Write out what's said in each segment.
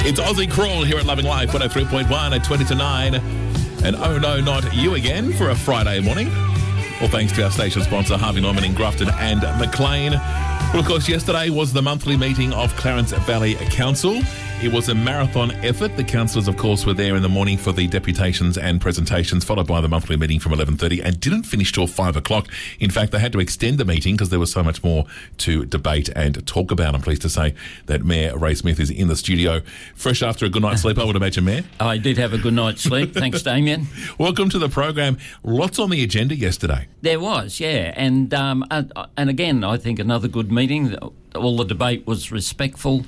It's Aussie Crawl here at Loving Life 103.1 at 20 to 9. And oh no, not you again for a Friday morning. All thanks to our station sponsor, Harvey Norman in Grafton and Maclean. Well, of course, yesterday was the monthly meeting of Clarence Valley Council. It was a marathon effort. The councillors, of course, were there in the morning for the deputations and presentations, followed by the monthly meeting from 11:30, and didn't finish till 5 o'clock. In fact, they had to extend the meeting because there was so much more to debate and talk about. I'm pleased to say that Mayor Ray Smith is in the studio, fresh after a good night's sleep, I would imagine, Mayor. I did have a good night's sleep. Thanks, Damien. Welcome to the program. Lots on the agenda yesterday. There was, yeah. And again, I think another good meeting. All the debate was respectful.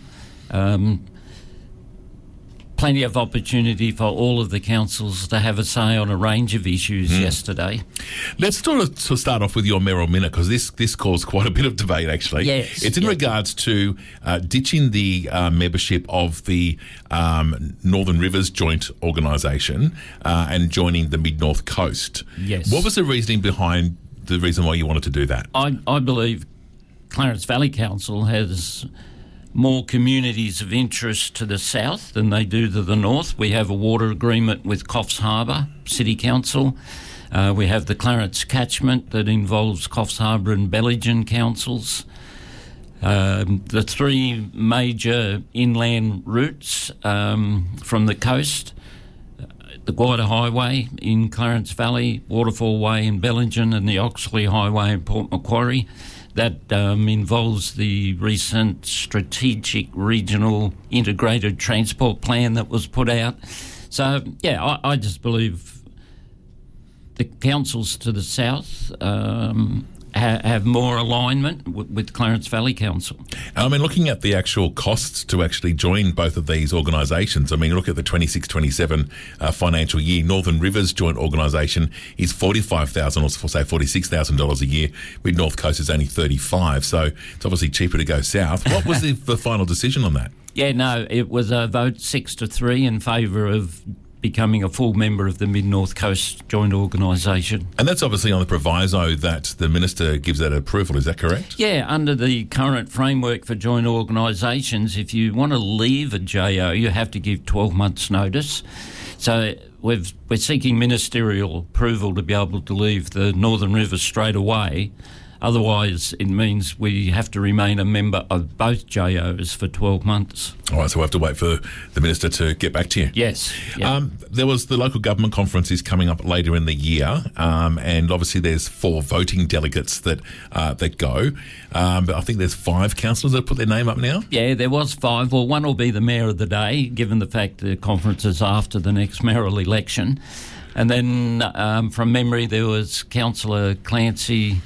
Plenty of opportunity for all of the councils to have a say on a range of issues yesterday. Let's start off with your mayoral minute, because this caused quite a bit of debate, actually. Yes. It's in regards to ditching the membership of the Northern Rivers Joint Organisation and joining the Mid-North Coast. Yes. What was the reasoning behind the reason why you wanted to do that? I believe Clarence Valley Council has more communities of interest to the south than they do to the north. We have a water agreement with Coffs Harbour City Council. We have the Clarence catchment that involves Coffs Harbour and Bellingen councils. The three major inland routes from the coast, the Guida Highway in Clarence Valley, Waterfall Way in Bellingen, and the Oxley Highway in Port Macquarie. That involves the recent strategic regional integrated transport plan that was put out. So, yeah, I just believe the councils to the south have more alignment with Clarence Valley Council. I mean, looking at the actual costs to actually join both of these organisations, I mean, look at the 26-27 financial year. Northern Rivers Joint Organisation is $45,000 or say $46,000 a year. Mid-North Coast is only $35,000, so it's obviously cheaper to go south. What was the final decision on that? Yeah, no, it was a vote 6-3 in favour of becoming a full member of the Mid-North Coast Joint Organisation. And that's obviously on the proviso that the Minister gives that approval, is that correct? Yeah, under the current framework for joint organisations, if you want to leave a JO, you have to give 12 months' notice. So we're seeking ministerial approval to be able to leave the Northern Rivers straight away. Otherwise, it means we have to remain a member of both JOs for 12 months. All right, so we'll have to wait for the Minister to get back to you. Yes. Yep. There was the local government conference is coming up later in the year, and obviously there's 4 voting delegates that go. But I think there's 5 councillors that put their name up now. Yeah, there was 5. Well, one will be the Mayor of the day, given the fact the conference is after the next mayoral election. And then from memory, there was Councillor Clancy,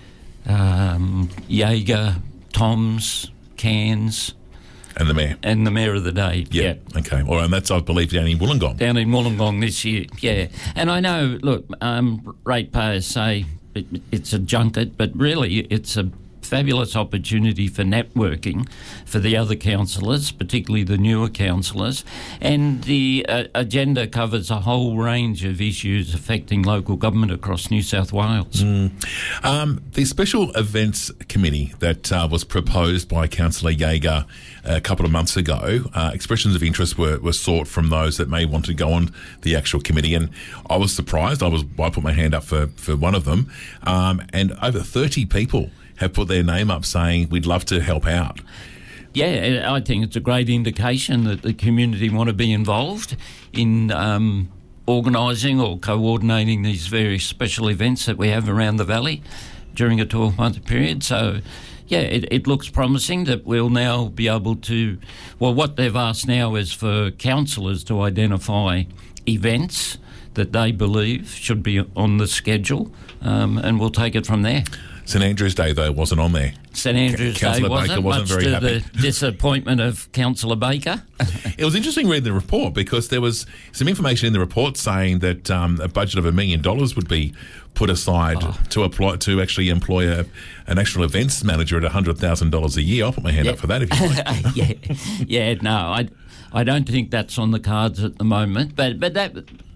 Jaeger, Toms, Cairns. And the Mayor. And the Mayor of the day, yeah. Okay, all right, and that's, I believe, down in Wollongong. Down in Wollongong this year, yeah. And I know, look, ratepayers say it's a junket, but really it's a fabulous opportunity for networking for the other councillors, particularly the newer councillors, and the agenda covers a whole range of issues affecting local government across New South Wales. The Special Events Committee that was proposed by Councillor Jaeger a couple of months ago, expressions of interest were sought from those that may want to go on the actual committee, and I was surprised. I put my hand up for one of them, and over 30 people have put their name up saying we'd love to help out. Yeah, I think it's a great indication that the community want to be involved in organising or coordinating these various special events that we have around the valley during a 12-month period. So, yeah, it looks promising that we'll now be able to... Well, what they've asked now is for councillors to identify events that they believe should be on the schedule, and we'll take it from there. St Andrew's Day, though, wasn't on there. St Andrew's Day wasn't, much very happy. The disappointment of Councillor Baker. It was interesting reading the report because there was some information in the report saying that a budget of $1 million would be put aside to actually employ an actual events manager at $100,000 a year. I'll put my hand up for that if you like. No, I don't think that's on the cards at the moment. But that,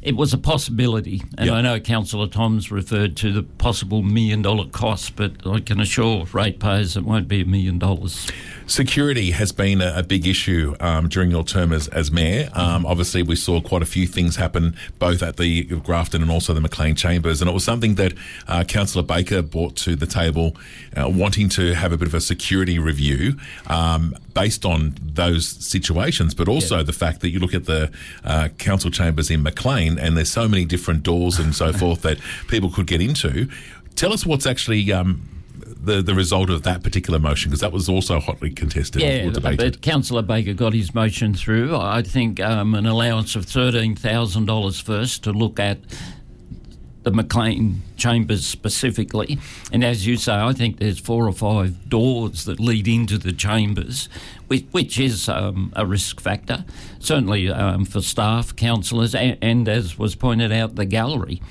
It was a possibility, and Yep. I know Councillor Tom's referred to the possible $1 million cost, but I can assure ratepayers it won't be $1 million. Security has been a big issue during your term as mayor. Obviously, we saw quite a few things happen both at the Grafton and also the Maclean Chambers, and it was something that Councillor Baker brought to the table, wanting to have a bit of a security review based on those situations, but also the fact that you look at the council chambers in Maclean and there's so many different doors and so forth that people could get into. Tell us what's actually the result of that particular motion, because that was also hotly contested or debated. But Councillor Baker got his motion through. I think an allowance of $13,000 first to look at the Maclean Chambers specifically. And as you say, I think there's 4 or 5 doors that lead into the chambers, which is a risk factor, certainly for staff, councillors, and as was pointed out, the gallery.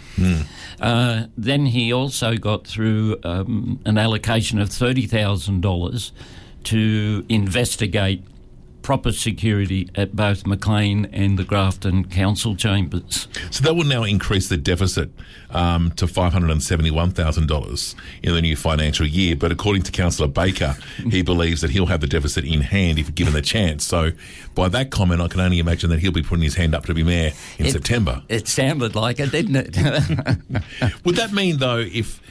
Then he also got through an allocation of $30,000 to investigate proper security at both Maclean and the Grafton Council Chambers. So that will now increase the deficit to $571,000 in the new financial year. But according to Councillor Baker, he believes that he'll have the deficit in hand if given the chance. So by that comment, I can only imagine that he'll be putting his hand up to be mayor in September. It sounded like it, didn't it? Would that mean, though, if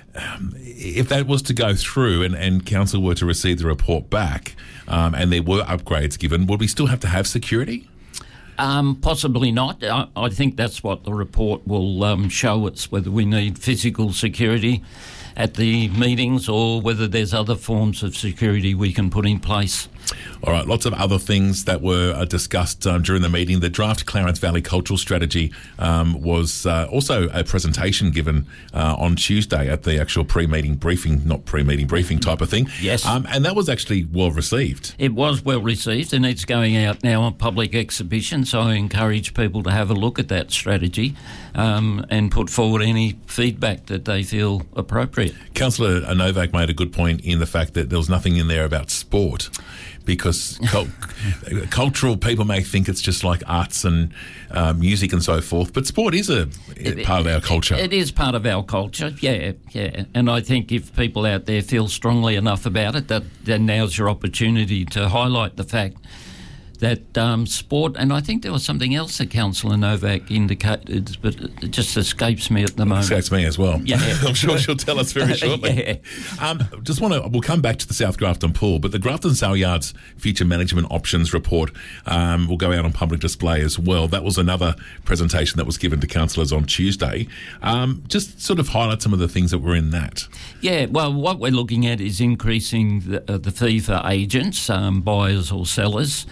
that was to go through and council were to receive the report back and there were upgrades given, would we still have to have security? Possibly not. I think that's what the report will show us, whether we need physical security at the meetings or whether there's other forms of security we can put in place. All right, lots of other things that were discussed during the meeting. The draft Clarence Valley Cultural Strategy was also a presentation given on Tuesday at the actual pre-meeting briefing, not pre-meeting briefing type of thing. Yes. And that was actually well received. It was well received, and it's going out now on public exhibition, so I encourage people to have a look at that strategy and put forward any feedback that they feel appropriate. Councillor Novak made a good point in the fact that there was nothing in there about sport, because cultural people may think it's just like arts and music and so forth, but sport is a part of our culture. It is part of our culture, yeah. And I think if people out there feel strongly enough about it, then now's your opportunity to highlight the fact that sport, and I think there was something else that Councillor Novak indicated, but it just escapes me at the moment. Escapes me as well. Yeah. I'm sure she'll tell us very shortly. We'll come back to the South Grafton pool, but the Grafton Saleyards Future Management Options Report will go out on public display as well. That was another presentation that was given to councillors on Tuesday. Just sort of highlight some of the things that were in that. Yeah, well, what we're looking at is increasing the fee for agents, buyers or sellers,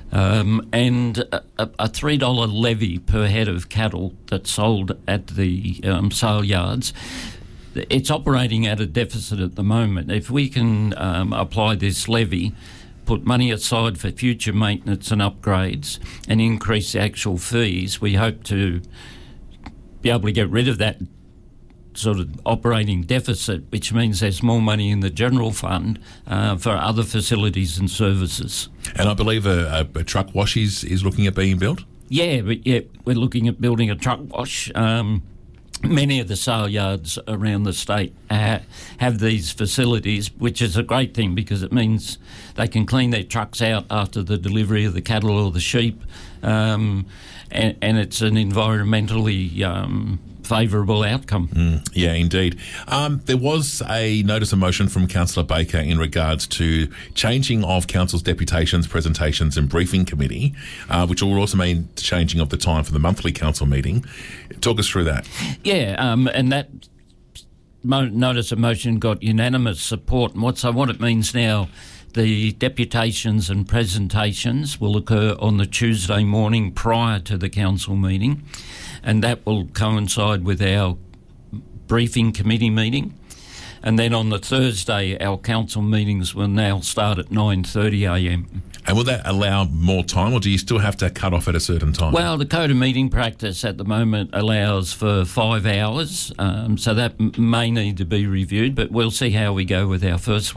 and a $3 levy per head of cattle that's sold at the sale yards. It's operating at a deficit at the moment. If we can apply this levy, put money aside for future maintenance and upgrades, and increase the actual fees, we hope to be able to get rid of that sort of operating deficit, which means there's more money in the general fund for other facilities and services. And I believe a truck wash is looking at being built? Yeah, we're looking at building a truck wash. Many of the sale yards around the state have these facilities, which is a great thing because it means they can clean their trucks out after the delivery of the cattle or the sheep, and it's an environmentally favourable outcome. Yeah, indeed. There was a notice of motion from Councillor Baker in regards to changing of Council's deputations, presentations and briefing committee, which will also mean changing of the time for the monthly council meeting. Talk us through that. Yeah, and that notice of motion got unanimous support. And what it means now, the deputations and presentations will occur on the Tuesday morning prior to the council meeting, and that will coincide with our briefing committee meeting. And then on the Thursday, our council meetings will now start at 9:30am. And will that allow more time, or do you still have to cut off at a certain time? Well, the Code of Meeting Practice at the moment allows for 5 hours, so that may need to be reviewed, but we'll see how we go with our first one.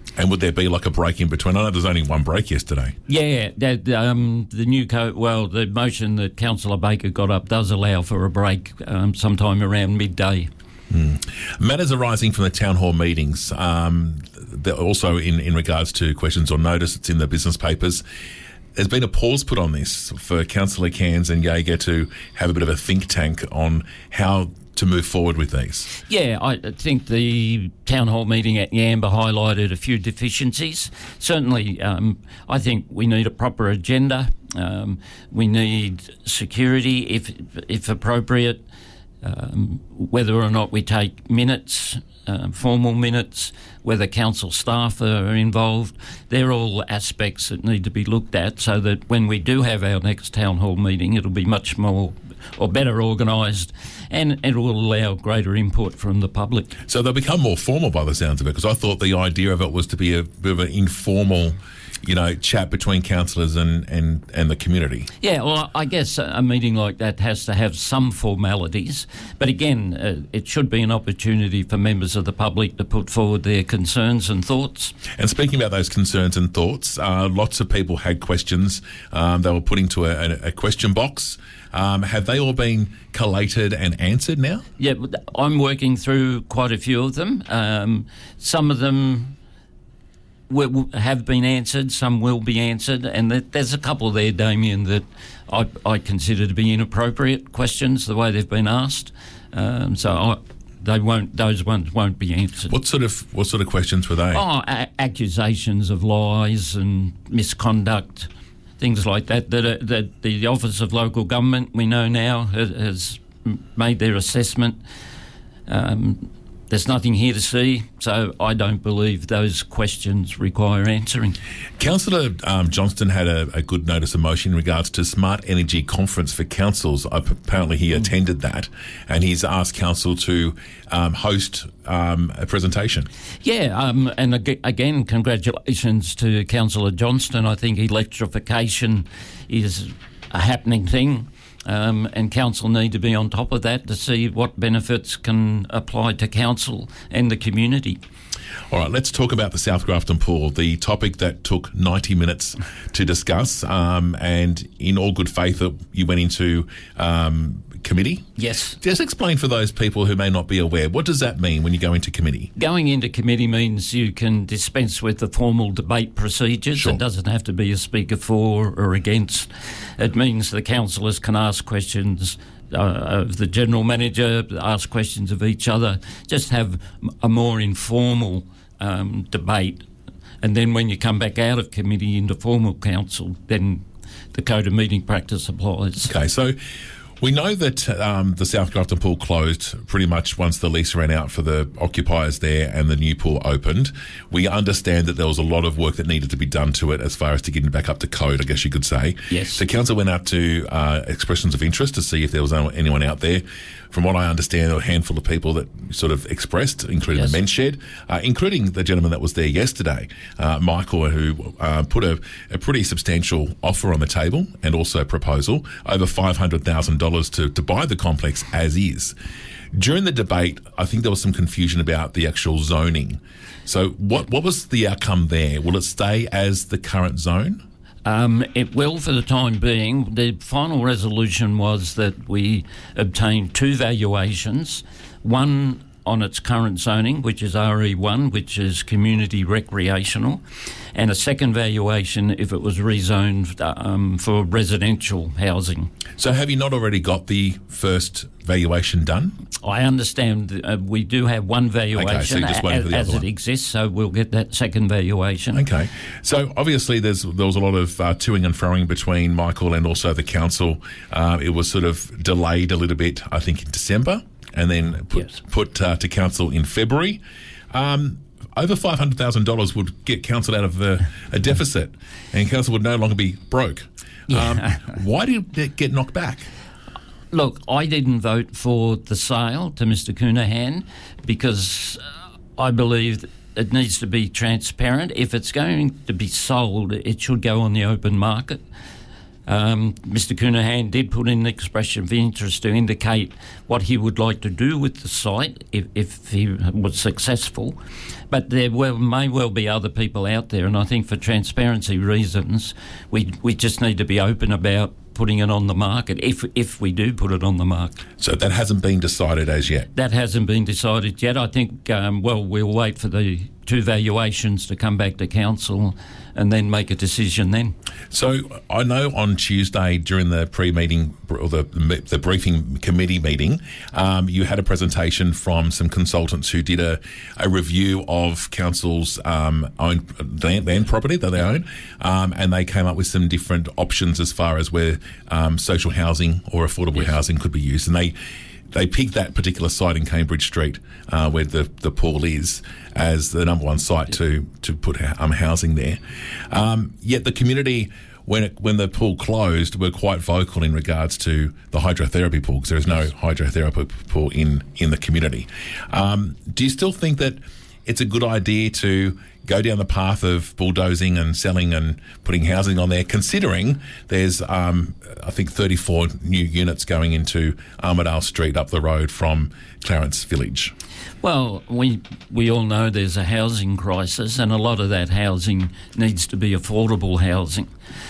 And would there be like a break in between? I know there's only one break yesterday. Yeah, the new the motion that Councillor Baker got up does allow for a break sometime around midday. Matters arising from the town hall meetings, also in regards to questions or notice, it's in the business papers. There's been a pause put on this for Councillor Cairns and Jaeger to have a bit of a think tank on how to move forward with these. Yeah, I think the town hall meeting at Yamba highlighted a few deficiencies. Certainly, I think we need a proper agenda. We need security, if appropriate. Whether or not we take minutes, formal minutes, whether council staff are involved, they're all aspects that need to be looked at so that when we do have our next town hall meeting, it'll be much more or better organised, and it will allow greater input from the public. So they'll become more formal by the sounds of it, because I thought the idea of it was to be a bit of an informal, chat between councillors and the community. Yeah, well, I guess a meeting like that has to have some formalities, but again, it should be an opportunity for members of the public to put forward their concerns and thoughts. And speaking about those concerns and thoughts, lots of people had questions. They were put into a question box. Have they all been collated and answered now? Yeah, I'm working through quite a few of them. Some of them have been answered, some will be answered, and there's a couple there, Damien, that I consider to be inappropriate questions, the way they've been asked. Those ones won't be answered. What sort of questions were they? Accusations of lies and misconduct, things like that. That the Office of Local Government, we know now, has made their assessment. There's nothing here to see, so I don't believe those questions require answering. Councillor Johnston had a good notice of motion in regards to Smart Energy Conference for councils. Apparently he attended that, and he's asked council to host a presentation. Yeah, and again, congratulations to Councillor Johnston. I think electrification is a happening thing. And council need to be on top of that to see what benefits can apply to council and the community. All right, let's talk about the South Grafton Pool, the topic that took 90 minutes to discuss, and in all good faith you went into committee. Yes. Just explain for those people who may not be aware, what does that mean when you go into committee? Going into committee means you can dispense with the formal debate procedures. Sure. It doesn't have to be a speaker for or against. It means the councillors can ask questions of the General Manager, ask questions of each other, just have a more informal debate. And then when you come back out of committee into formal council, then the Code of Meeting Practice applies. Okay, so we know that the South Grafton Pool closed pretty much once the lease ran out for the occupiers there and the new pool opened. We understand that there was a lot of work that needed to be done to it as far as to getting it back up to code, I guess you could say. Yes. So council went out to expressions of interest to see if there was anyone out there. From what I understand, there were a handful of people that sort of expressed, including the men's shed, including the gentleman that was there yesterday, Michael, who put a pretty substantial offer on the table and also a proposal, over $500,000 to buy the complex as is. During the debate, I think there was some confusion about the actual zoning. So what was the outcome there? Will it stay as the current zone? It will for the time being. The final resolution was that we obtained two valuations, one on its current zoning, which is RE1, which is community recreational, and a second valuation if it was rezoned for residential housing. So have you not already got the first valuation done? I understand we do have one valuation as it exists, so we'll get that second valuation. Okay. So obviously there was a lot of toing and froing between Michael and also the council. It was sort of delayed a little bit, I think, in December, and then put to council in February. Over $500,000 would get council out of a deficit, and council would no longer be broke. Yeah. Why did it get knocked back? Look, I didn't vote for the sale to Mr. Coonahan because I believe it needs to be transparent. If it's going to be sold, it should go on the open market. Mr. Coonahan did put in an expression of interest to indicate what he would like to do with the site if he was successful. But there may well be other people out there, and I think for transparency reasons, we just need to be open about putting it on the market, if we do put it on the market. So that hasn't been decided as yet? That hasn't been decided yet. I think, we'll wait for the 2 valuations to come back to council and then make a decision then. So I know on Tuesday during the pre-meeting or the briefing committee meeting, you had a presentation from some consultants who did a review of council's own land property that they own, and they came up with some different options as far as where social housing or affordable housing could be used, and they picked that particular site in Cambridge Street, where the pool is, as the number one site to put housing there. Yet the community, when the pool closed, were quite vocal in regards to the hydrotherapy pool, because there is no hydrotherapy pool in the community. Do you still think that it's a good idea to go down the path of bulldozing and selling and putting housing on there, considering there's, I think, 34 new units going into Armidale Street up the road from Clarence Village? Well, we all know there's a housing crisis, and a lot of that housing needs to be affordable housing.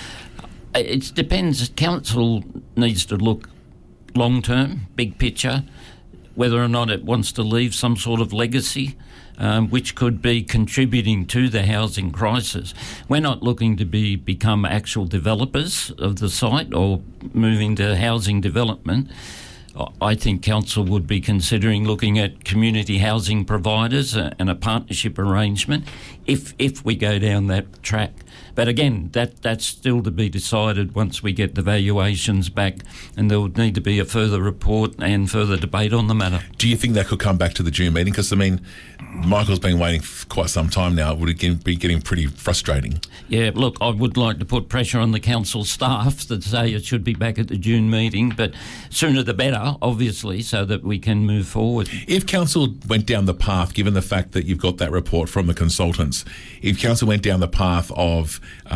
It depends. Council needs to look long-term, big picture, whether or not it wants to leave some sort of legacy, which could be contributing to the housing crisis. We're not looking to become actual developers of the site or moving to housing development. I think council would be considering looking at community housing providers and a partnership arrangement if we go down that track. But again, that's still to be decided once we get the valuations back, and there would need to be a further report and further debate on the matter. Do you think that could come back to the June meeting? Because, I mean, Michael's been waiting for quite some time now. It would be getting pretty frustrating. Yeah, look, I would like to put pressure on the council staff to say it should be back at the June meeting, but sooner the better, obviously, so that we can move forward. If council went down the path, given the fact that you've got that report from the consultants, if council went down the path of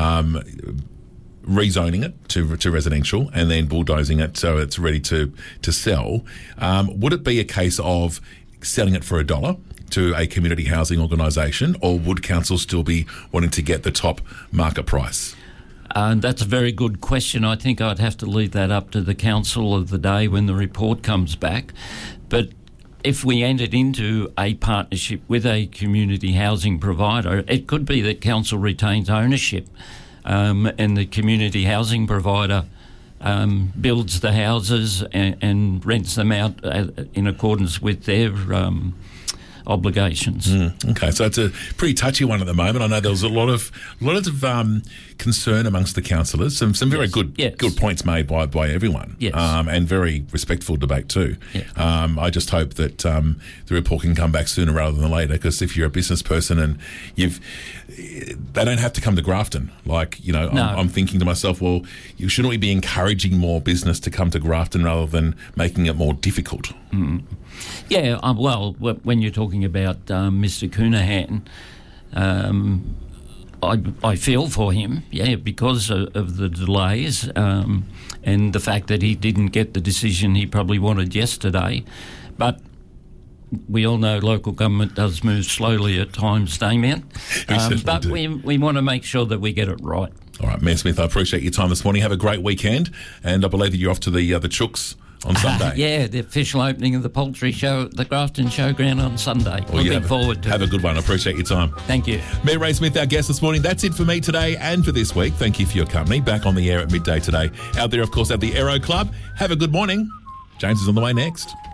rezoning it to residential and then bulldozing it so it's ready to sell, would it be a case of selling it for $1 to a community housing organisation, or would council still be wanting to get the top market price? That's a very good question. I think I'd have to leave that up to the council of the day when the report comes back. But if we entered into a partnership with a community housing provider, it could be that council retains ownership, and the community housing provider builds the houses and rents them out in accordance with their obligations. Okay, so it's a pretty touchy one at the moment. I know there was a lot of concern amongst the councillors. Some very good points made by everyone. Yes. And very respectful debate too. Yeah. I just hope that the report can come back sooner rather than later, because if you're a business person and they don't have to come to Grafton. Like, you know, no. I'm thinking to myself, well, shouldn't we be encouraging more business to come to Grafton rather than making it more difficult? Yeah, well, when you're talking about Mr. Coonahan, I feel for him, because of the delays and the fact that he didn't get the decision he probably wanted yesterday. But we all know local government does move slowly at times, Damien. But we want to make sure that we get it right. All right, Mayor Smith, I appreciate your time this morning. Have a great weekend, and I believe that you're off to the Chooks on Sunday. The official opening of the poultry show at the Grafton Showground on Sunday. Looking forward to it. Have a good one. I appreciate your time. Thank you. Mayor Ray Smith, our guest this morning. That's it for me today and for this week. Thank you for your company. Back on the air at midday today. Out there, of course, at the Aero Club. Have a good morning. James is on the way next.